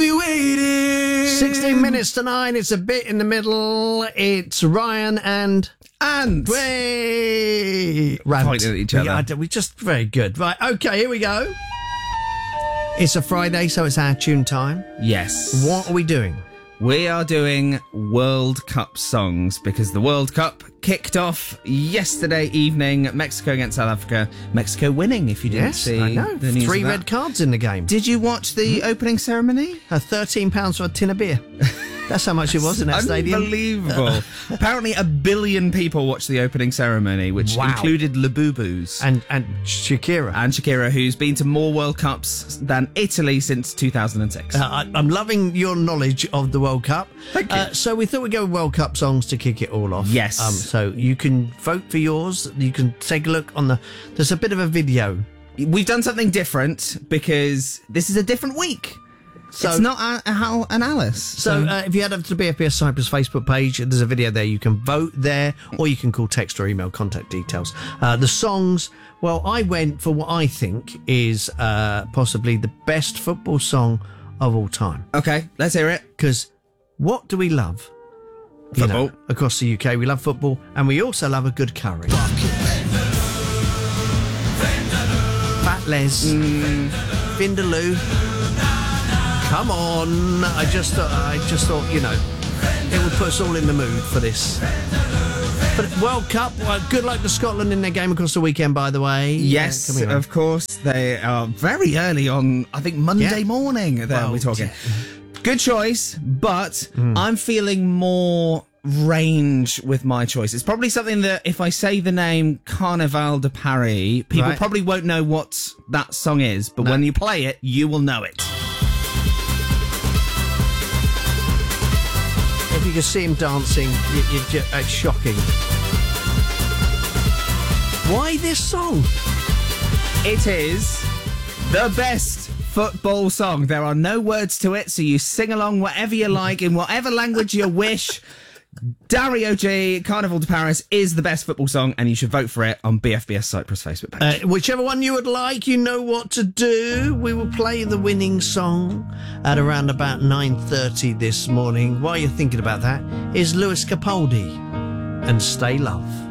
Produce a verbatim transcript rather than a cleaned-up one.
be waiting. sixteen minutes to nine. It's a bit in the middle. It's Ryan and... And... Way. Rant. Pointing at each other. We, I, we're just very good. Right, okay, here we go. It's a Friday, so it's our tune time. Yes. What are we doing? We are doing World Cup songs because the World Cup kicked off yesterday evening. Mexico against South Africa. Mexico winning, if you didn't Yes, see I know. the news Three of that. red cards in the game. Did you watch the opening ceremony? Uh, thirteen pounds for a tin of beer. That's how much it was in that stadium. Unbelievable. Apparently a billion people watched the opening ceremony, which Wow. included Labubus. And and Shakira. And Shakira, who's been to more World Cups than Italy since two thousand six. Uh, I, I'm loving your knowledge of the World Cup. Thank you. Uh, so we thought we'd go with World Cup songs to kick it all off. Yes. Um, so you can vote for yours. You can take a look on the... There's a bit of a video. We've done something different because this is a different week. So, it's not a, a Hal and Alice. So uh, if you head over to the B F B S Cyprus Facebook page, there's a video there. You can vote there, or you can call, text, or email contact details. Uh, the songs, well, I went for what I think is uh, possibly the best football song of all time. Okay, let's hear it. Because what do we love? You know, Football. across the U K, we love football, and we also love a good curry. Fat Les, mm. Vindaloo. Come on! I just thought, I just thought, you know, it would put us all in the mood for this. But World Cup, well, good luck to Scotland in their game across the weekend, by the way. Yes, Yeah, of course. They are very early on, I think, Monday Yeah. morning. There Well, we're talking. Good choice, but Mm. I'm feeling more range with my choice. It's probably something that if I say the name Carnaval de Paris, people Right. probably won't know what that song is, but No. when you play it, you will know it. If you can see him dancing, you, you, ju- it's shocking. Why this song? It is the best football song. There are no words to it, so you sing along whatever you like, in whatever language you wish. Dario G, Carnival de Paris is the best football song, and you should vote for it on B F B S Cyprus Facebook page. Uh, whichever one you would like, you know what to do. We will play the winning song at around about nine thirty this morning. While you're thinking about that, is Lewis Capaldi and Stay Love.